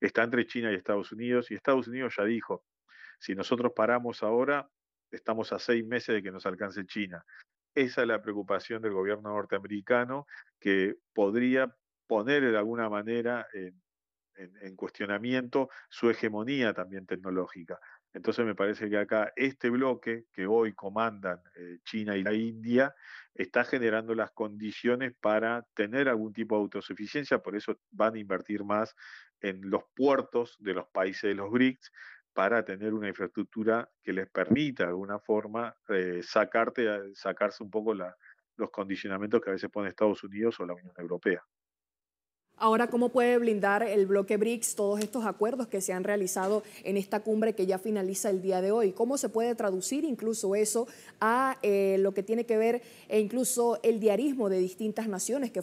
está entre China y Estados Unidos ya dijo, si nosotros paramos ahora, estamos a 6 meses de que nos alcance China. Esa es la preocupación del gobierno norteamericano, que podría poner de alguna manera en cuestionamiento su hegemonía también tecnológica. Entonces me parece que acá este bloque que hoy comandan China y la India está generando las condiciones para tener algún tipo de autosuficiencia, por eso van a invertir más en los puertos de los países de los BRICS para tener una infraestructura que les permita de alguna forma sacarse un poco los condicionamientos que a veces pone Estados Unidos o la Unión Europea. Ahora, ¿cómo puede blindar el bloque BRICS todos estos acuerdos que se han realizado en esta cumbre que ya finaliza el día de hoy? ¿Cómo se puede traducir incluso eso a lo que tiene que ver e incluso el diarismo de distintas naciones que